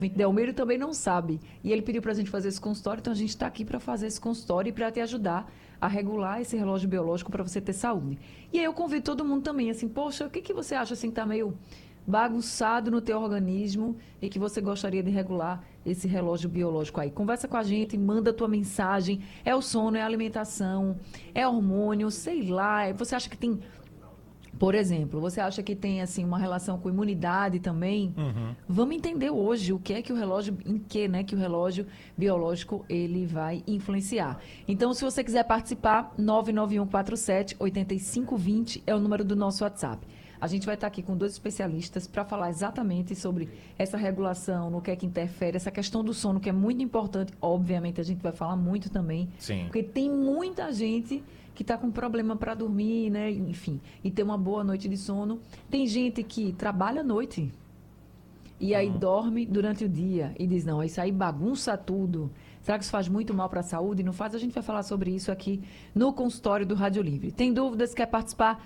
Delmiro também não sabe. E ele pediu para a gente fazer esse consultório, então a gente está aqui para fazer esse consultório e para te ajudar a regular esse relógio biológico para você ter saúde. E aí eu convido todo mundo também, assim, poxa, o que que você acha assim que está meio bagunçado no teu organismo e que você gostaria de regular esse relógio biológico aí? Conversa com a gente, manda a tua mensagem. É o sono, é a alimentação, é hormônio, sei lá. Você acha que tem... Por exemplo, você acha que tem assim uma relação com imunidade também? Vamos entender hoje o que é que o relógio, em que, né, que o relógio biológico ele vai influenciar. Então, se você quiser participar, 99147-8520 é o número do nosso WhatsApp. A gente vai estar aqui com 2 especialistas para falar exatamente sobre essa regulação, no que é que interfere, essa questão do sono, que é muito importante. Obviamente, a gente vai falar muito também, Sim. porque tem muita gente que está com problema para dormir, né? Enfim, e ter uma boa noite de sono. Tem gente que trabalha à noite e aí dorme durante o dia e diz, não, isso aí bagunça tudo. Será que isso faz muito mal para a saúde? Não faz? A gente vai falar sobre isso aqui no consultório do Rádio Livre. Tem dúvidas? Quer participar?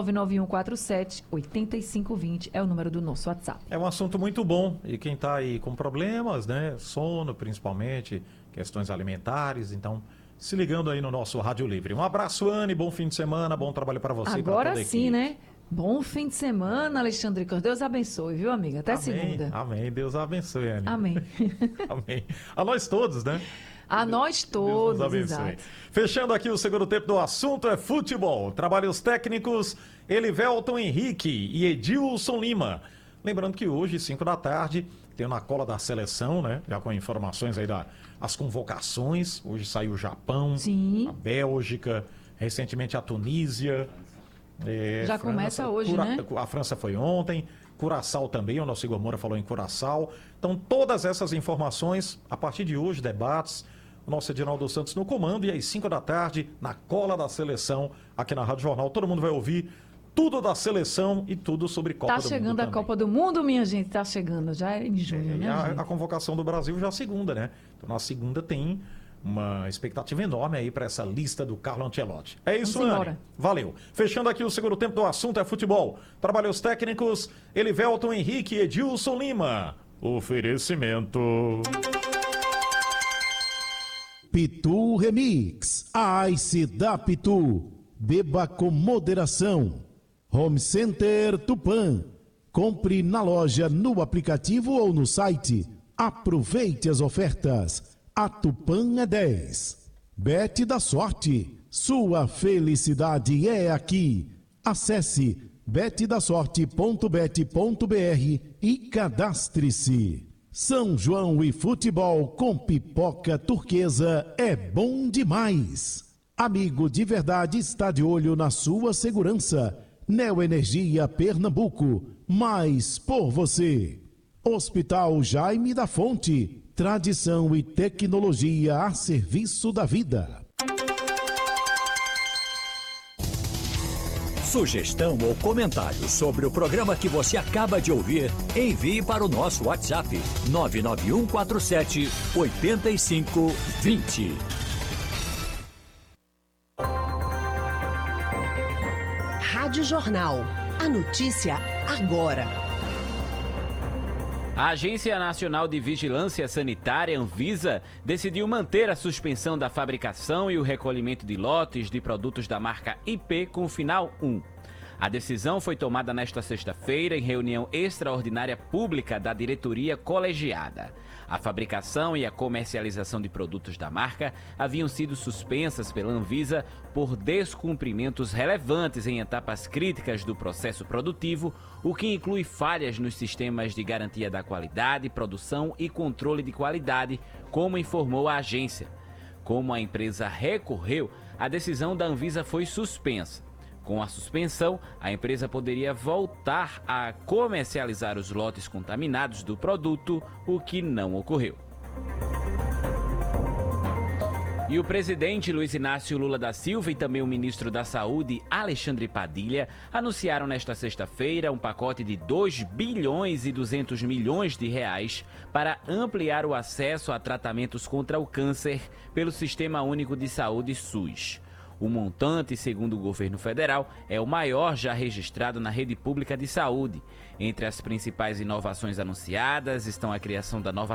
99147-8520 é o número do nosso WhatsApp. É um assunto muito bom. E quem está aí com problemas, né? Sono, principalmente, questões alimentares, então... Se ligando aí no nosso Rádio Livre. Um abraço, Anne, bom fim de semana, bom trabalho para você. Agora e para toda a sim, equipe. né? Bom fim de semana, Alexandre Cordeiro. Deus abençoe, viu, amiga? Até Amém, segunda. amém. Deus abençoe, Anne. Amém. Amém. A nós todos, né? A nós Deus todos, nos abençoe. exato. Fechando aqui o segundo tempo do assunto é futebol. Trabalhos técnicos, Elivelton Henrique e Edilson Lima. Lembrando que hoje, 5 da tarde, tem na cola da seleção, né? Já com informações aí das convocações. Hoje saiu o Japão, Sim. a Bélgica, recentemente a Tunísia. Já começa hoje, né? A França foi ontem, Curaçao também, o nosso Igor Moura falou em Curaçao. Então, todas essas informações, a partir de hoje, debates, o nosso Edinaldo Santos no comando, e às 5 da tarde, na cola da seleção, aqui na Rádio Jornal, todo mundo vai ouvir tudo da seleção e tudo sobre Copa do Mundo. Tá chegando a também. Copa do Mundo, minha gente, tá chegando, já é em junho, E né, a gente? convocação do Brasil já é a segunda, né? Então, na segunda tem uma expectativa enorme aí para essa lista do Carlo Ancelotti. É isso, Vamos Anne. embora. Valeu. Fechando aqui o segundo tempo do assunto é futebol. Trabalhos técnicos, Elivelton Henrique e Edilson Lima. Oferecimento. Pitu Remix. A Ice da Pitu. Beba com moderação. Home Center Tupã. Compre na loja, no aplicativo ou no site. Aproveite as ofertas. A Tupã é 10. Bet da sorte. Sua felicidade é aqui. Acesse betdasorte.bet.br e cadastre-se. São João e futebol com pipoca turquesa é bom demais. Amigo de verdade está de olho na sua segurança. Neoenergia Pernambuco, mais por você. Hospital Jaime da Fonte, tradição e tecnologia a serviço da vida. Sugestão ou comentário sobre o programa que você acaba de ouvir, envie para o nosso WhatsApp 99147-8520. Rádio Jornal. A notícia agora. A Agência Nacional de Vigilância Sanitária, Anvisa, decidiu manter a suspensão da fabricação e o recolhimento de lotes de produtos da marca IP com o final 1. A decisão foi tomada nesta sexta-feira em reunião extraordinária pública da diretoria colegiada. A fabricação e a comercialização de produtos da marca haviam sido suspensas pela Anvisa por descumprimentos relevantes em etapas críticas do processo produtivo, o que inclui falhas nos sistemas de garantia da qualidade, produção e controle de qualidade, como informou a agência. Como a empresa recorreu, a decisão da Anvisa foi suspensa. Com a suspensão, a empresa poderia voltar a comercializar os lotes contaminados do produto, o que não ocorreu. E o presidente Luiz Inácio Lula da Silva e também o ministro da Saúde, Alexandre Padilha, anunciaram nesta sexta-feira um pacote de 2 bilhões e 200 milhões de reais para ampliar o acesso a tratamentos contra o câncer pelo Sistema Único de Saúde SUS. O montante, segundo o governo federal, é o maior já registrado na rede pública de saúde. Entre as principais inovações anunciadas estão a criação da nova